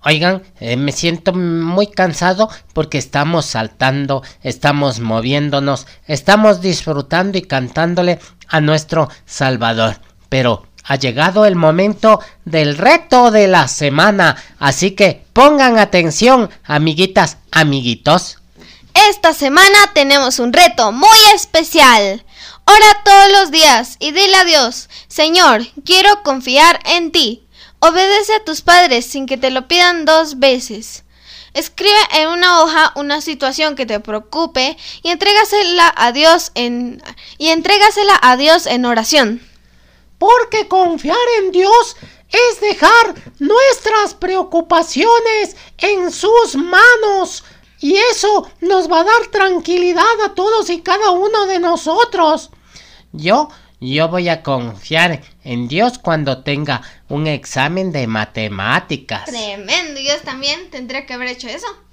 Oigan, me siento muy cansado porque estamos saltando, estamos moviéndonos, estamos disfrutando y cantándole a nuestro Salvador. Pero ha llegado el momento del reto de la semana, así que pongan atención, amiguitas, amiguitos. Esta semana tenemos un reto muy especial. Ora todos los días y dile a Dios: Señor, quiero confiar en ti. Obedece a tus padres sin que te lo pidan 2 veces. Escribe en una hoja una situación que te preocupe y entrégasela a Dios en oración. Porque confiar en Dios es dejar nuestras preocupaciones en sus manos. Y eso nos va a dar tranquilidad a todos y cada uno de nosotros. Yo voy a confiar en Dios cuando tenga un examen de matemáticas. Tremendo, yo también tendría que haber hecho eso.